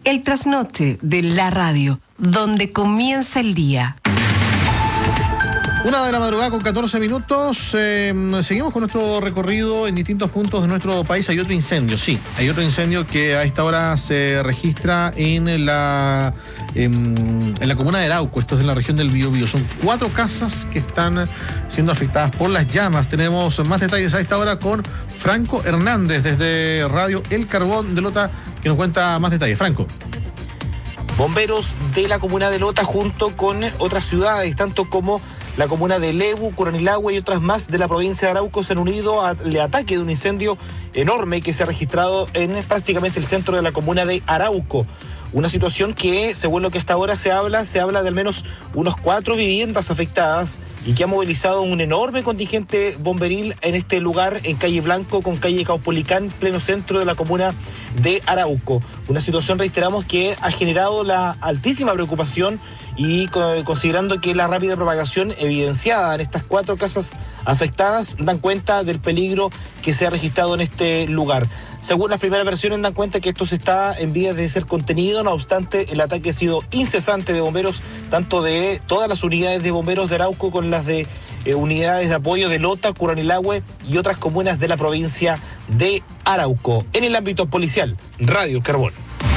El trasnoche de la radio, donde comienza el día. 1 de la madrugada con 14 minutos. Seguimos con nuestro recorrido en distintos puntos de nuestro país. Hay otro incendio, sí. Hay otro incendio que a esta hora se registra en la comuna de Arauco. Esto es en la región del Biobío. Son 4 casas que están siendo afectadas por las llamas. Tenemos más detalles a esta hora con Franco Hernández desde Radio El Carbón de Lota, que nos cuenta más detalles. Franco. Bomberos de la comuna de Lota junto con otras ciudades, tanto como la comuna de Lebu, Curanilahue y otras más de la provincia de Arauco, se han unido al ataque de un incendio enorme que se ha registrado en prácticamente el centro de la comuna de Arauco. Una situación que, según lo que hasta ahora se habla de al menos unos 4 viviendas afectadas y que ha movilizado un enorme contingente bomberil en este lugar, en calle Blanco con calle Caupolicán, pleno centro de la comuna de Arauco. Una situación, reiteramos, que ha generado la altísima preocupación y considerando que la rápida propagación evidenciada en estas 4 casas afectadas dan cuenta del peligro que se ha registrado en este lugar. Según las primeras versiones dan cuenta que esto se está en vías de ser contenido, no obstante el ataque ha sido incesante de bomberos, tanto de todas las unidades de bomberos de Arauco con las de unidades de apoyo de Lota, Curanilahue y otras comunas de la provincia de Arauco. En el ámbito policial, Radio Carbón.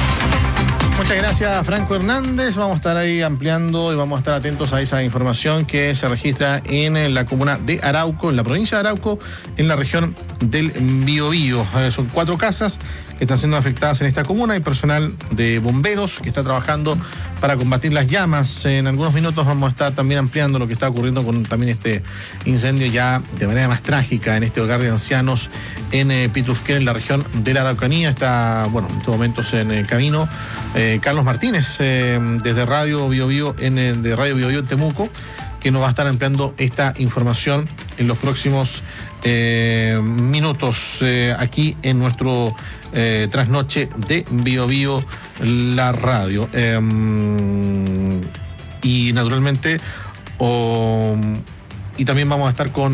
Muchas gracias, Franco Hernández. Vamos a estar ahí ampliando y vamos a estar atentos a esa información que se registra en la comuna de Arauco, en la provincia de Arauco, en la región del Biobío. Son 4 casas que están siendo afectadas en esta comuna. Hay personal de bomberos que está trabajando para combatir las llamas. En algunos minutos vamos a estar también ampliando lo que está ocurriendo con también este incendio ya de manera más trágica en este hogar de ancianos en Pitufquén, en la región de la Araucanía. Está, bueno, en estos momentos en camino Carlos Martínez desde Radio Biobío de Radio Biobío en Temuco, que nos va a estar ampliando esta información en los próximos minutos aquí en nuestro trasnoche de Biobío, la radio. Y naturalmente y también vamos a estar con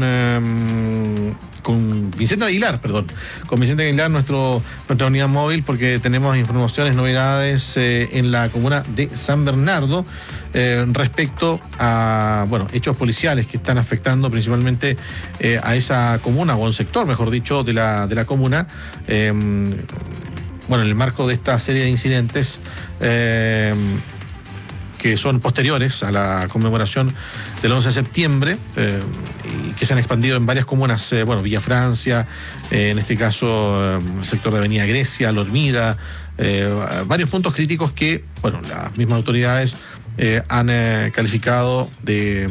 Vicente Aguilar, nuestra unidad móvil, porque tenemos informaciones, novedades en la comuna de San Bernardo respecto a hechos policiales que están afectando principalmente a esa comuna, o a un sector, mejor dicho, de la comuna. En el marco de esta serie de incidentes que son posteriores a la conmemoración del 11 de septiembre y que se han expandido en varias comunas, Villa Francia, en este caso el sector de Avenida Grecia, La Hormida, varios puntos críticos que, las mismas autoridades han calificado de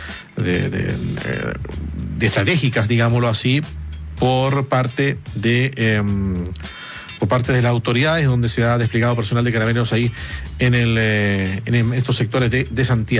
estratégicas, digámoslo así, por parte de las autoridades, donde se ha desplegado personal de carabineros ahí en estos sectores de Santiago.